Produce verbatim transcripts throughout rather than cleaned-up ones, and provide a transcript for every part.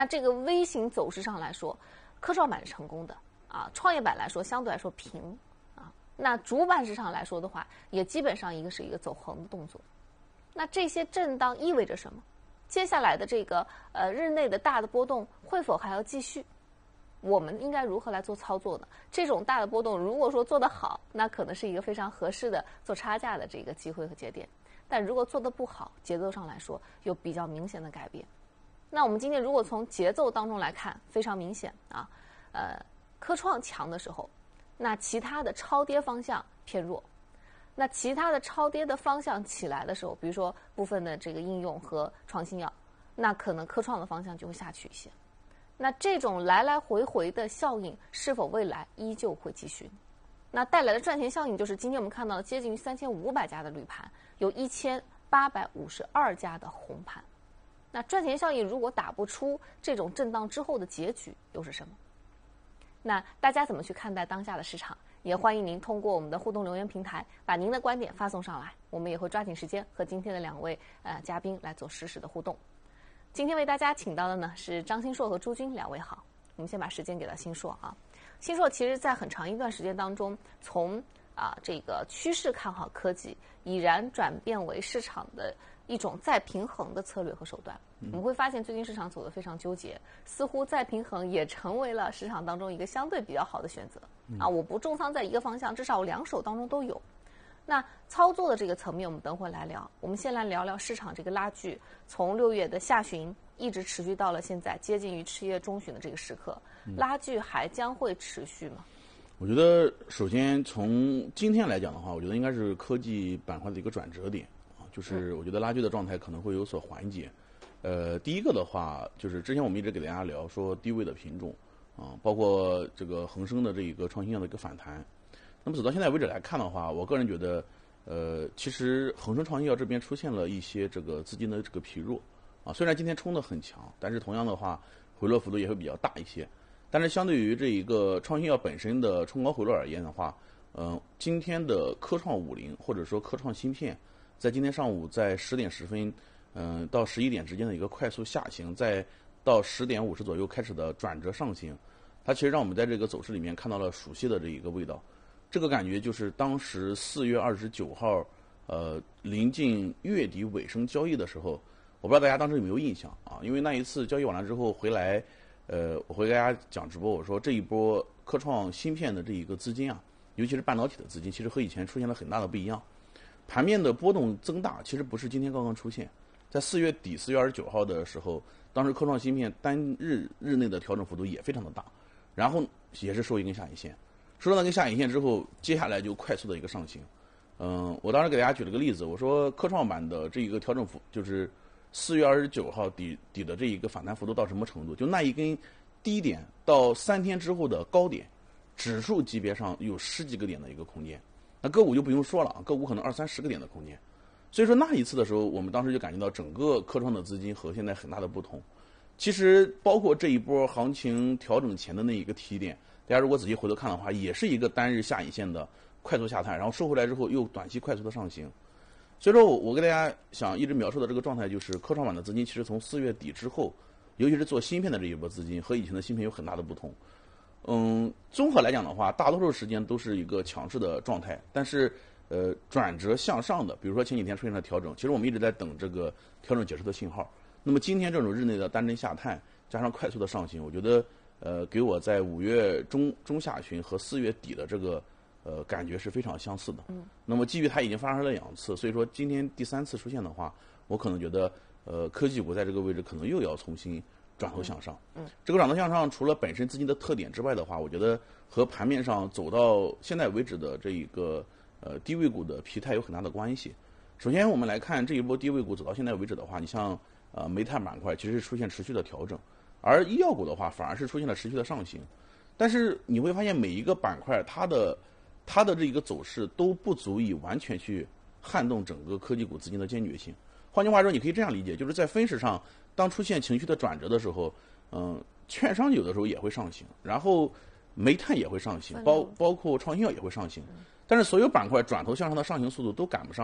那这个 V 型走势上来说，科创板是成功的啊，创业板来说相对来说平啊。那主板市场来说的话，也基本上一个是一个走横的动作。那这些震荡意味着什么？接下来的这个呃日内的大的波动会否还要继续？我们应该如何来做操作呢？这种大的波动，如果说做得好，那可能是一个非常合适的做差价的这个机会和节点。但如果做得不好，节奏上来说有比较明显的改变。那我们今天如果从节奏当中来看，非常明显啊，呃，科创强的时候，那其他的超跌方向偏弱。那其他的超跌的方向起来的时候，比如说部分的这个应用和创新药，那可能科创的方向就会下去一些。那这种来来回回的效应是否未来依旧会继续？那带来的赚钱效应就是今天我们看到了接近于三千五百家的绿盘，有一千八百五十二家的红盘。那赚钱效应如果打不出这种震荡之后的结局又是什么？那大家怎么去看待当下的市场？也欢迎您通过我们的互动留言平台把您的观点发送上来，我们也会抓紧时间和今天的两位呃嘉宾来做实时的互动。今天为大家请到的呢是张新硕和朱军两位好，我们先把时间给到新硕啊。新硕其实在很长一段时间当中，从啊这个趋势看好科技，已然转变为市场的一种再平衡的策略和手段。我们会发现最近市场走得非常纠结，似乎再平衡也成为了市场当中一个相对比较好的选择啊！我不重仓在一个方向，至少我两手当中都有。那操作的这个层面，我们等会来聊。我们先来聊聊市场这个拉锯，从六月的下旬一直持续到了现在接近于七月中旬的这个时刻，拉锯还将会持续吗？ 我觉得首先从今天来讲的话，我觉得应该是科技板块的一个转折点啊，就是我觉得拉锯的状态可能会有所缓解。呃，第一个的话，就是之前我们一直给大家聊说低位的品种啊，包括这个恒生的这一个创新药的一个反弹。那么走到现在为止来看的话，我个人觉得，呃，其实恒生创新药这边出现了一些这个资金的这个疲弱啊，虽然今天冲得很强，但是同样的话回落幅度也会比较大一些。但是相对于这一个创新药本身的冲高回落而言的话，嗯、呃，今天的科创五零或者说科创芯片，在今天上午在十点十分。嗯，到十一点之间的一个快速下行，再到十点五十左右开始的转折上行，它其实让我们在这个走势里面看到了熟悉的这一个味道。这个感觉就是当时四月二十九号，呃，临近月底尾声交易的时候，我不知道大家当时有没有印象啊？因为那一次交易完了之后回来，呃，我回给大家讲直播，我说这一波科创芯片的这一个资金啊，尤其是半导体的资金，其实和以前出现了很大的不一样。盘面的波动增大，其实不是今天刚刚出现。在四月底四月二十九号的时候，当时科创芯片单日日内的调整幅度也非常的大，然后也是收一根下影线，收到那根下影线之后，接下来就快速的一个上行。嗯，我当时给大家举了个例子，我说科创板的这一个调整幅就是四月二十九号底底的这一个反弹幅度到什么程度？就那一根低点到三天之后的高点，指数级别上有十几个点的一个空间，那个股就不用说了，个股可能二三十个点的空间。所以说那一次的时候，我们当时就感觉到整个科创的资金和现在很大的不同。其实包括这一波行情调整前的那一个提点，大家如果仔细回头看的话，也是一个单日下影线的快速下探，然后收回来之后又短期快速的上行。所以说我我给大家想一直描述的这个状态，就是科创板的资金其实从四月底之后，尤其是做芯片的这一波资金和以前的芯片有很大的不同。嗯，综合来讲的话，大多数时间都是一个强势的状态，但是呃，转折向上的，比如说前几天出现了调整，其实我们一直在等这个调整结束的信号。那么今天这种日内的单针下探加上快速的上行，我觉得呃，给我在五月中中下旬和四月底的这个呃感觉是非常相似的。嗯。那么基于它已经发生了两次，所以说今天第三次出现的话，我可能觉得呃科技股在这个位置可能又要重新转头向上。嗯。这个转头向上，除了本身资金的特点之外的话，我觉得和盘面上走到现在为止的这一个。呃，低位股的疲态有很大的关系。首先，我们来看这一波低位股走到现在为止的话，你像呃煤炭板块其实是出现持续的调整，而医药股的话反而是出现了持续的上行。但是你会发现每一个板块它的它的这一个走势都不足以完全去撼动整个科技股资金的坚决性。换句话说，你可以这样理解，就是在分时上，当出现情绪的转折的时候，嗯、呃，券商有的时候也会上行，然后煤炭也会上行，包包括创新药也会上行。但是所有板块转头向上的上行速度都赶不上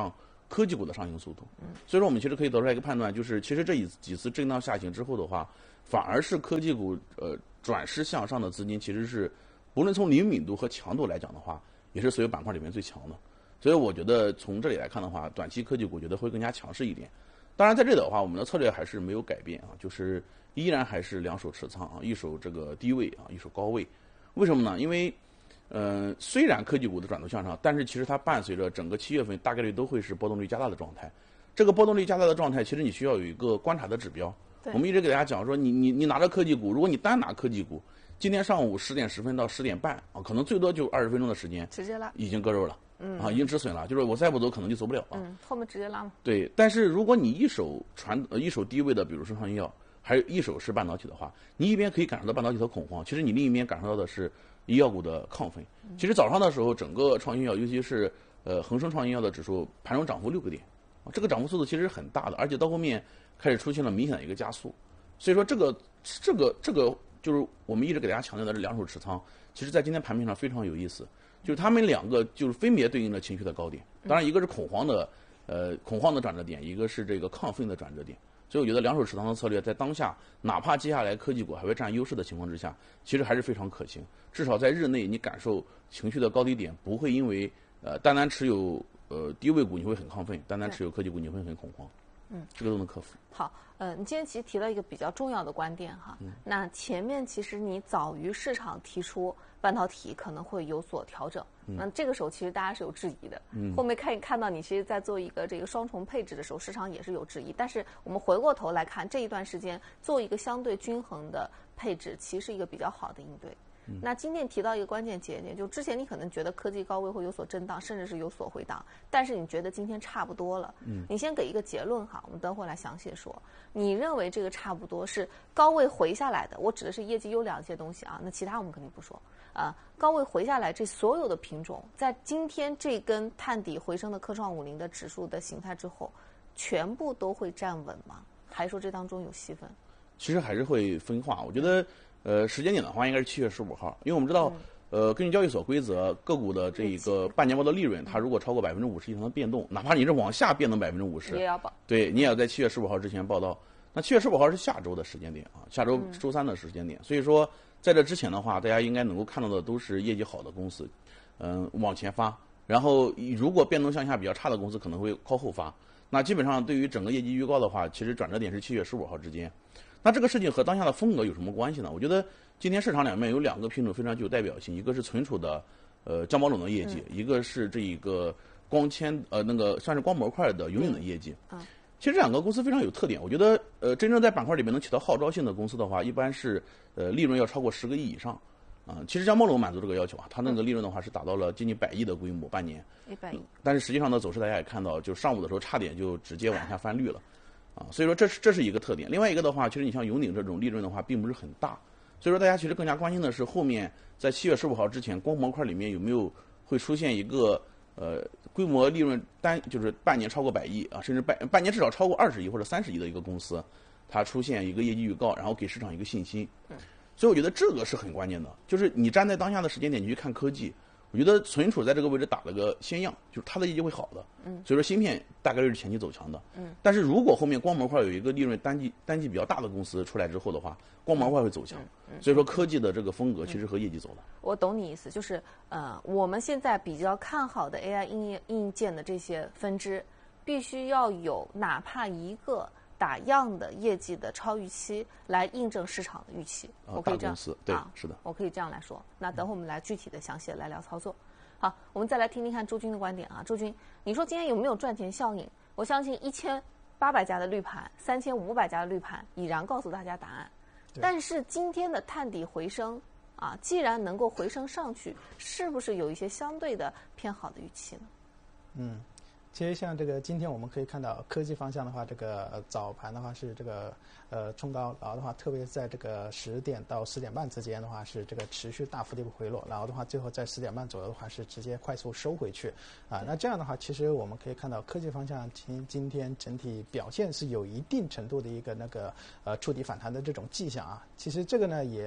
科技股的上行速度。所以说我们其实可以得出来一个判断，就是其实这几几次震荡下行之后的话，反而是科技股呃转势向上的资金其实是不论从灵敏度和强度来讲的话，也是所有板块里面最强的。所以我觉得从这里来看的话，短期科技股觉得会更加强势一点。当然在这里的话，我们的策略还是没有改变啊，就是依然还是两手持仓啊，一手这个低位啊，一手高位。为什么呢？因为呃，虽然科技股的转头向上，但是其实它伴随着整个七月份大概率都会是波动率加大的状态。这个波动率加大的状态，其实你需要有一个观察的指标。我们一直给大家讲说，你你你拿着科技股，如果你单拿科技股，今天上午十点十分到十点半啊，可能最多就二十分钟的时间， 直接拉， 已经割肉了， 嗯啊，已经止损了，就是我再不走可能就走不了了。 嗯，后面直接拉嘛。 对，但是如果你一手传呃一手低位的，比如说创新药，还有一手是半导体的话，你一边可以感受到半导体的恐慌，其实你另一边感受到的是医药股的亢奋。其实早上的时候，整个创新药，尤其是呃恒生创新药的指数盘中涨幅六个点，这个涨幅速度其实是很大的，而且到后面开始出现了明显的一个加速。所以说这个这个这个就是我们一直给大家强调的这两手持仓，其实在今天盘面上非常有意思，就是他们两个就是分别对应了情绪的高点，当然一个是恐慌的呃恐慌的转折点，一个是这个亢奋的转折点。所以我觉得两手持仓的策略在当下，哪怕接下来科技股还会占优势的情况之下，其实还是非常可行。至少在日内你感受情绪的高低点不会因为呃单单持有呃低位股你会很亢奋，单单持有科技股你会很恐慌。嗯，这个都能克服。 好，呃，你今天其实提到一个比较重要的观点哈，嗯、那前面其实你早于市场提出半导体可能会有所调整，嗯、那这个时候其实大家是有质疑的。嗯，后面看看到你其实在做一个这个双重配置的时候，市场也是有质疑。但是我们回过头来看，这一段时间做一个相对均衡的配置，其实是一个比较好的应对。那今天提到一个关键节点，就之前你可能觉得科技高位会有所震荡，甚至是有所回档，但是你觉得今天差不多了。嗯，你先给一个结论哈，我们等会来详细说。你认为这个差不多是高位回下来的？我指的是业绩优良一些东西啊，那其他我们肯定不说。啊，高位回下来，这所有的品种在今天这根探底回升的科创五零的指数的形态之后，全部都会站稳吗？还是说这当中有细分？ 其实还是会分化，我觉得。呃，时间点的话应该是七月十五号，因为我们知道，呃，根据交易所规则，个股的这一个半年报的利润，它如果超过百分之五十以上的变动，哪怕你是往下变动百分之五十， 也要报， 对你也要在七月十五号之前报到。那七月十五号是下周的时间点啊，下周周三的时间点，所以说在这之前的话，大家应该能够看到的都是业绩好的公司，嗯，往前发，然后如果变动向下比较差的公司可能会靠后发。那基本上对于整个业绩预告的话，其实转折点是七月十五号之间。那这个事情和当下的风格有什么关系呢？我觉得今天市场两面有两个品种非常具有代表性，一个是存储的呃浆包种的业绩，嗯、一个是这一个光纤呃那个算是光模块的永影的业绩。嗯，其实这两个公司非常有特点，我觉得呃真正在板块里面能起到号召性的公司的话，一般是呃利润要超过十个亿以上。啊、呃，其实浆包种满足这个要求啊，它那个利润的话是达到了接近百亿的规模，半年。 一百亿。但是实际上的走势大家也看到，就上午的时候差点就直接往下翻绿了。啊，所以说这是这是一个特点。另外一个的话，其实你像永鼎这种利润的话，并不是很大，所以说大家其实更加关心的是后面在七月十五号之前，光模块里面有没有会出现一个呃规模利润单就是半年超过百亿啊，甚至半半年至少超过二十亿或者三十亿的一个公司，它出现一个业绩预告，然后给市场一个信心。所以我觉得这个是很关键的，就是你站在当下的时间点，你去看科技。我觉得存储在这个位置打了个先样，就是它的业绩会好的，嗯，所以说芯片大概率是前期走强的，嗯，但是如果后面光模块有一个利润单季单季比较大的公司出来之后的话，光模块会走强，嗯嗯、所以说科技的这个风格其实和业绩走的。 我懂你意思，就是呃，我们现在比较看好的 A I 硬硬件的这些分支，必须要有哪怕一个打样的业绩的超预期来印证市场的预期， 啊、 我可以这样， 对， 啊， 是的， 我可以这样来说。那等会我们来具体的详细的来聊操作。好，我们再来听听看朱军的观点啊。朱军，你说今天有没有赚钱效应？我相信一千八百家的绿盘，三千五百家的绿盘已然告诉大家答案。但是今天的探底回升啊，既然能够回升上去，是不是有一些相对的偏好的预期呢？ 嗯。其实像这个，今天我们可以看到科技方向的话，这个早盘的话是这个呃冲高，然后的话，特别在这个十点到十点半之间的话是这个持续大幅度回落，然后的话最后在十点半左右的话是直接快速收回去啊。那这样的话，其实我们可以看到科技方向今今天整体表现是有一定程度的一个那个呃触底反弹的这种迹象啊。其实这个呢也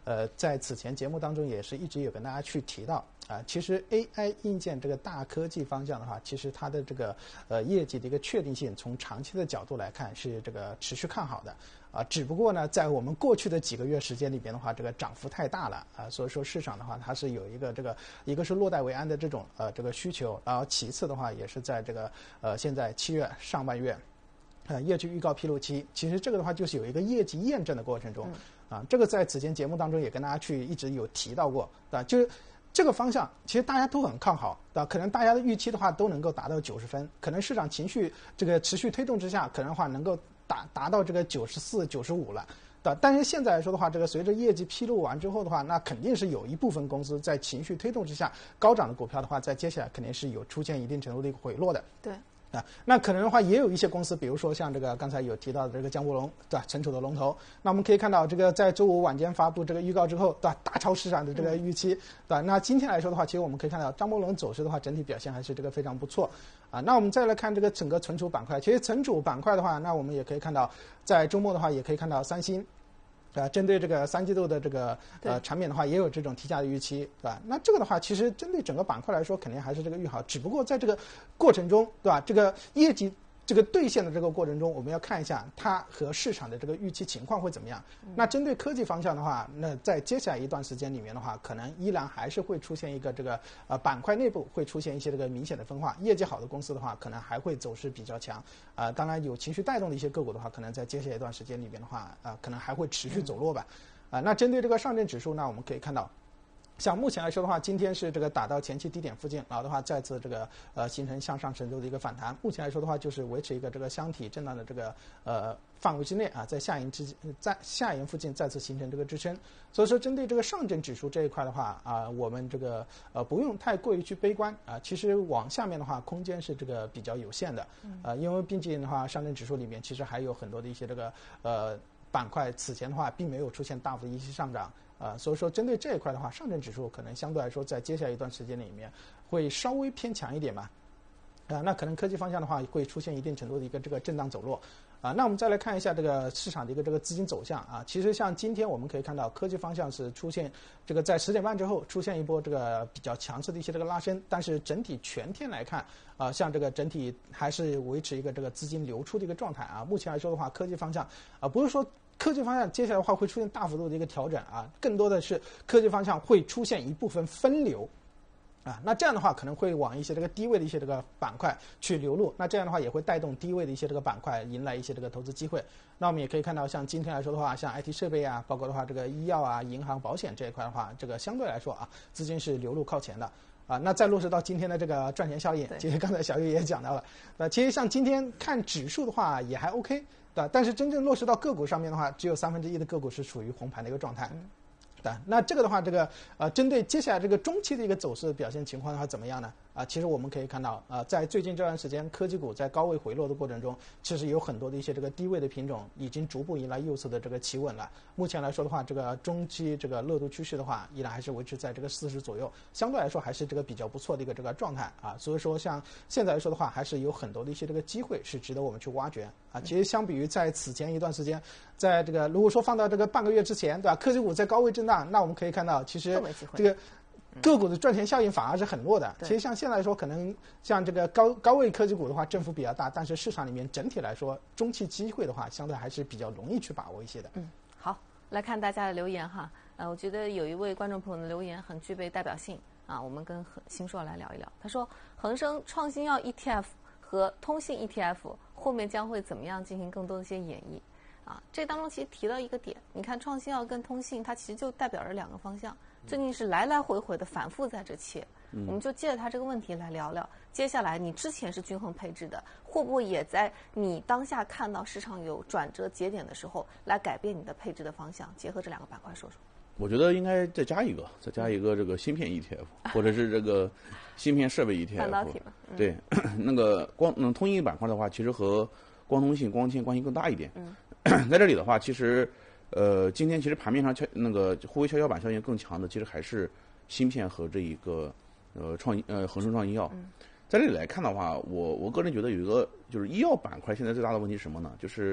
呃，在此前节目当中也是一直有跟大家去提到啊、呃，其实 A I 硬件这个大科技方向的话，其实它的这个呃业绩的一个确定性，从长期的角度来看是这个持续看好的。啊，只不过呢，在我们过去的几个月时间里边的话，这个涨幅太大了啊，所以说市场的话，它是有一个这个，一个是落袋为安的这种呃这个需求，然后其次的话，也是在这个呃现在七月上半月，呃业绩预告披露期，其实这个的话就是有一个业绩验证的过程中，啊，这个在此前节目当中也跟大家去一直有提到过，对吧？就是这个方向，其实大家都很看好，对吧？可能大家的预期的话都能够达到九十分，可能市场情绪这个持续推动之下，可能的话能够达达到这个九十四、九十五了，对吧？但是现在来说的话，这个随着业绩披露完之后的话，那肯定是有一部分公司在情绪推动之下，高涨的股票的话，在接下来肯定是有出现一定程度的一个回落的。 对。 啊，那可能的话也有一些公司，比如说像这个刚才有提到的这个江波龙，对吧？存储的龙头，那我们可以看到这个在周五晚间发布这个预告之后，对吧？大超市场的这个预期，对吧？那今天来说的话，其实我们可以看到张波龙走势的话，整体表现还是这个非常不错，啊。那我们再来看这个整个存储板块，其实存储板块的话，那我们也可以看到，在周末的话也可以看到三星。啊，针对这个三季度的这个呃产品的话，也有这种提价的预期，对吧？那这个的话，其实针对整个板块来说，肯定还是这个预好，只不过在这个过程中，对吧？这个业绩这个兑现的这个过程中，我们要看一下它和市场的这个预期情况会怎么样。那针对科技方向的话，那在接下来一段时间里面的话，可能依然还是会出现一个这个呃板块内部会出现一些这个明显的分化。业绩好的公司的话，可能还会走势比较强。啊、呃，当然有情绪带动的一些个股的话，可能在接下来一段时间里面的话，啊、呃，可能还会持续走弱吧。啊、呃，那针对这个上证指数呢，我们可以看到。像目前来说的话，今天是这个打到前期低点附近，然后的话再次这个呃形成向上程度的一个反弹。目前来说的话，就是维持一个这个箱体震荡的这个呃范围之内啊，在下沿之在下沿附近再次形成这个支撑。所以说，针对这个上证指数这一块的话啊、呃，我们这个呃不用太过于去悲观啊、呃。其实往下面的话，空间是这个比较有限的，呃，因为毕竟的话，上证指数里面其实还有很多的一些这个呃板块，此前的话并没有出现大幅的一些上涨。啊，所以说针对这一块的话，上证指数可能相对来说在接下来一段时间里面会稍微偏强一点吧。啊，那可能科技方向的话会出现一定程度的一个这个震荡走弱。啊，那我们再来看一下这个市场的一个这个资金走向啊。其实像今天我们可以看到，科技方向是出现这个在十点半之后出现一波这个比较强势的一些这个拉升，但是整体全天来看，啊，像这个整体还是维持一个这个资金流出的一个状态啊。目前来说的话，科技方向啊不是说。科技方向接下来的话会出现大幅度的一个调整啊，更多的是科技方向会出现一部分分流，啊，那这样的话可能会往一些这个低位的一些这个板块去流入，那这样的话也会带动低位的一些这个板块迎来一些这个投资机会。那我们也可以看到，像今天来说的话，像 I T 设备啊，包括的话这个医药啊、银行、保险这一块的话，这个相对来说啊，资金是流入靠前的。啊，那再落实到今天的这个赚钱效应，其实刚才小玉也讲到了，呃，其实像今天看指数的话也还 OK， 对吧？但是真正落实到个股上面的话，只有三分之一的个股是处于红盘的一个状态。嗯那这个的话，这个呃，针对接下来这个中期的一个走势表现情况的话，怎么样呢？啊，其实我们可以看到，啊，在最近这段时间，科技股在高位回落的过程中，其实有很多的一些这个低位的品种已经逐步迎来右侧的这个企稳了。目前来说的话，这个中期这个热度趋势的话，依然还是维持在这个四十左右，相对来说还是这个比较不错的一个这个状态啊。所以说，像现在来说的话，还是有很多的一些这个机会是值得我们去挖掘啊。其实相比于在此前一段时间，在这个如果说放到这个半个月之前，对吧？科技股在高位震荡，那我们可以看到，其实这个个股的赚钱效应反而是很弱的。其实像现在来说，可能像这个高高位科技股的话，振幅比较大，但是市场里面整体来说，中期机会的话，相对还是比较容易去把握一些的。 嗯，好，来看大家的留言哈。呃，我觉得有一位观众朋友的留言很具备代表性啊，我们跟新硕来聊一聊。他说，恒生创新药 E T F 和通信 E T F 后面将会怎么样进行更多的一些演绎？啊，这当中其实提到一个点，你看创新药跟通信，它其实就代表着两个方向，最近是来来回回的反复在这切。嗯、我们就借着它这个问题来聊聊，接下来你之前是均衡配置的，会不会也在你当下看到市场有转折节点的时候，来改变你的配置的方向？结合这两个板块说说。 我觉得应该再加一个，再加一个这个芯片 E T F， 或者是这个芯片设备 E T F。 半导体嘛。 嗯、对，那个光嗯通信板块的话，其实和光通信、光纤关系更大一点。嗯。在这里的话，其实，呃，今天其实盘面上跷那个互为跷跷板效应更强的，其实还是芯片和这一个呃创呃恒生创新药。在这里来看的话，我我个人觉得有一个就是医药板块现在最大的问题是什么呢？就是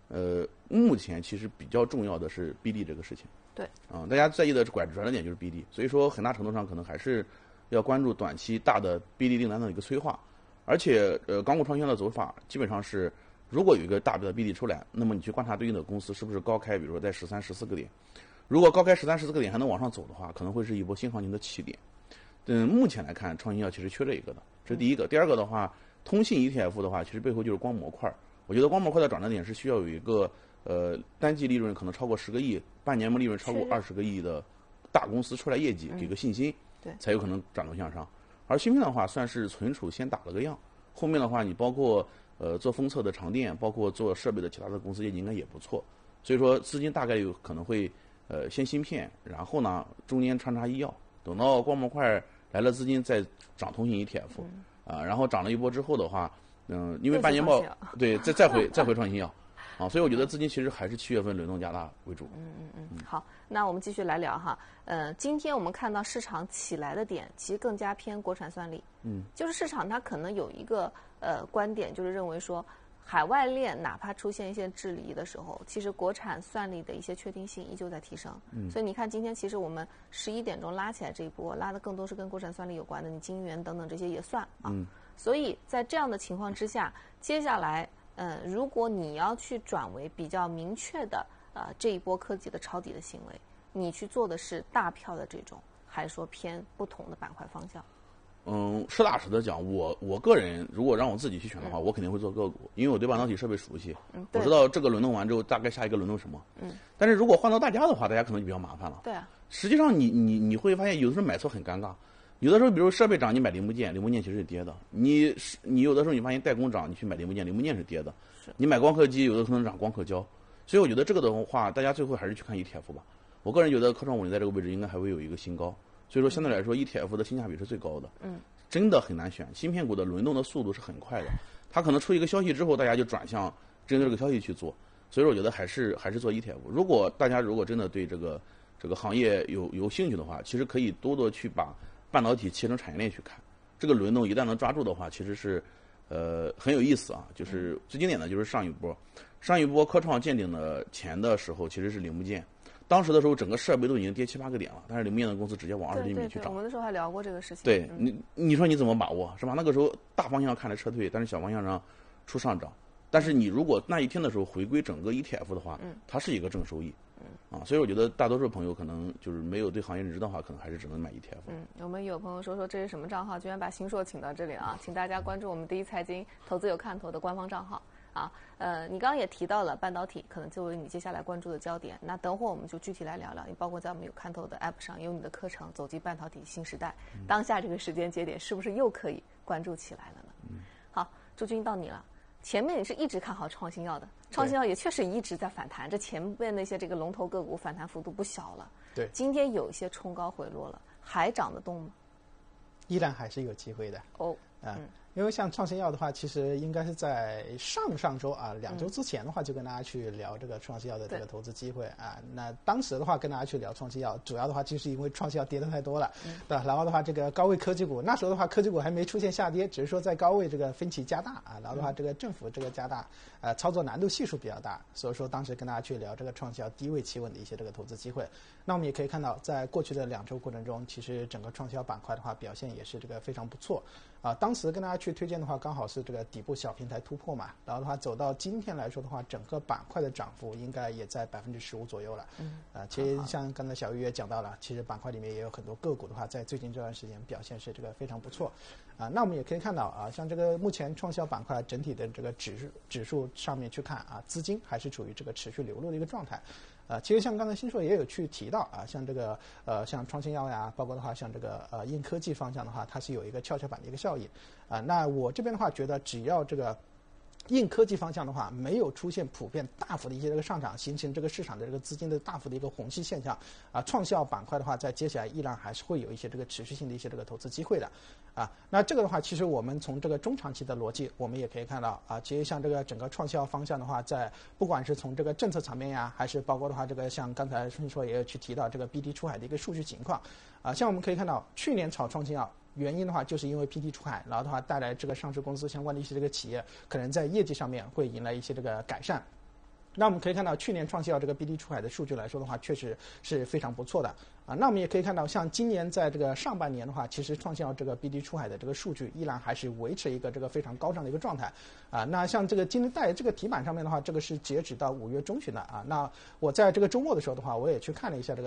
呃，目前其实比较重要的是 B D 这个事情。 对， 啊、大家在意的转转折点就是 B D， 所以说很大程度上可能还是要关注短期大的 B D 订单的一个催化。而且，呃，港股创新的走法基本上是，如果有一个大的 B D 出来，那么你去观察对应的公司是不是高开，比如说在十三、十四个点。如果高开十三、十四个点还能往上走的话，可能会是一波新行情的起点。嗯，目前来看，创新药其实缺这一个的，这是第一个。第二个的话，通信 E T F 的话，其实背后就是光模块。我觉得光模块的转折点是需要有一个呃单季利润可能超过十个亿，半年利润超过二十个亿的大公司出来业绩，给个信心， 对， 才有可能转头向上。而芯片的话，算是存储先打了个样，后面的话，你包括呃做封测的长电，包括做设备的其他的公司业绩应该也不错。所以说，资金大概有可能会呃先芯片，然后呢中间穿插医药，等到光模块来了资金再涨通信 E T F，啊、呃，然后涨了一波之后的话，嗯、呃，因为半年报对再再回再回创新药。啊，所以我觉得资金其实还是七月份轮动加大为主。 嗯嗯嗯，好，那我们继续来聊哈。呃，今天我们看到市场起来的点，其实更加偏国产算力。 嗯， 就是市场它可能有一个呃观点，就是认为说，海外链哪怕出现一些质疑的时候，其实国产算力的一些确定性依旧在提升。嗯，所以你看今天其实我们十一点钟拉起来这一波，拉的更多是跟国产算力有关的，你晶圆等等这些也算啊。 嗯， 所以在这样的情况之下，接下来。嗯，如果你要去转为比较明确的呃这一波科技的抄底的行为，你去做的是大票的这种，还是说偏不同的板块方向？ 嗯，实打实的讲，我我个人如果让我自己去选的话，嗯、我肯定会做个股，因为我对半导体设备熟悉， 嗯、 我知道这个轮动完之后大概下一个轮动什么。 嗯。 但是如果换到大家的话，大家可能就比较麻烦了。 对啊。 实际上你，你你你会发现，有的时候买错很尴尬。有的时候，比如设备涨，你买零部件，零部件其实是跌的。你你有的时候你发现代工涨，你去买零部件，零部件是跌的。你买光刻机，有的可能涨光刻胶。所以我觉得这个的话，大家最后还是去看 E T F 吧。我个人觉得科创五零在这个位置应该还会有一个新高。所以说相对来说 ，E T F 的性价比是最高的。 嗯。 真的很难选，芯片股的轮动的速度是很快的。它可能出一个消息之后，大家就转向针对这个消息去做。所以说我觉得还是还是做 E T F。如果大家如果真的对这个这个行业有有兴趣的话，其实可以多多去把半导体切成产业链去看，这个轮动一旦能抓住的话，其实是，呃，很有意思啊。就是最经典的就是上一波，上一波科创见顶的前的时候，其实是零部件，当时的时候整个设备都已经跌七八个点了，但是零部件的公司直接往二十厘米去涨。 我们那时候还聊过这个事情。 对、 嗯、 你，你说你怎么把握是吧？那个时候大方向看着撤退，但是小方向上出上涨。但是你如果那一天的时候回归整个 E T F 的话， 嗯， 它是一个正收益。啊，所以我觉得大多数朋友可能就是没有对行业认知的话，可能还是只能买 E T F。 嗯，我们有朋友说说这是什么账号，居然把新硕请到这里啊，请大家关注我们第一财经投资有看头的官方账号啊。呃，你刚刚也提到了半导体，可能作为你接下来关注的焦点。那等会儿我们就具体来聊聊，你包括在我们有看头的 App 上有你的课程《走进半导体新时代》， 嗯、 当下这个时间节点是不是又可以关注起来了呢？ 嗯， 好，朱军到你了。前面你是一直看好创新药的，创新药也确实一直在反弹，这前面那些这个龙头个股反弹幅度不小了。 对， 今天有一些冲高回落了，还涨得动吗？ 依然还是有机会的。 哦， 啊、嗯，因为像创新药的话，其实应该是在上上周啊，两周之前的话，就跟大家去聊这个创新药的这个投资机会啊。那当时的话，跟大家去聊创新药，主要的话就是因为创新药跌得太多了，嗯、对吧？然后的话，这个高位科技股那时候的话，科技股还没出现下跌，只是说在高位这个分歧加大啊。然后的话，这个政府这个加大，呃，操作难度系数比较大，所以说当时跟大家去聊这个创新药低位企稳的一些这个投资机会。那我们也可以看到，在过去的两周过程中，其实整个创新药板块的话表现也是这个非常不错啊。当时跟大家去推荐的话，刚好是这个底部小平台突破嘛，然后的话走到今天来说的话，整个板块的涨幅应该也在百分之十五左右了。 嗯， 啊，其实像刚才小玉也讲到了，其实板块里面也有很多个股的话，在最近这段时间表现是这个非常不错啊。那我们也可以看到啊，像这个目前创新药板块整体的这个指数指数上面去看啊，资金还是处于这个持续流入的一个状态。啊，其实像刚才新硕也有去提到啊，像这个呃，像创新药呀，包括的话像这个呃硬科技方向的话，它是有一个跷跷板的一个效应啊。那我这边的话觉得，只要这个硬科技方向的话，没有出现普遍大幅的一些这个上涨，形成这个市场的这个资金的大幅的一个虹吸现象啊，创新药板块的话，在接下来依然还是会有一些这个持续性的一些这个投资机会的啊。那这个的话，其实我们从这个中长期的逻辑，我们也可以看到啊，其实像这个整个创新药方向的话，在不管是从这个政策层面呀，还是包括的话这个像刚才顺说也有去提到这个 B D 出海的一个数据情况啊，像我们可以看到去年炒创新药。原因的话，就是因为 P T 出海，然后的话带来这个上市公司相关的一些这个企业，可能在业绩上面会迎来一些这个改善。 那我们可以看到，去年创新药这个 B D 出海的数据来说的话，确实是非常不错的啊。那我们也可以看到，像今年在这个上半年的话，其实创新药这个 B D 出海的这个数据依然还是维持一个这个非常高涨的一个状态啊。那像这个今天在这个题板上面的话，这个是截止到五月中旬的啊。那我在这个周末的时候的话，我也去看了一下这个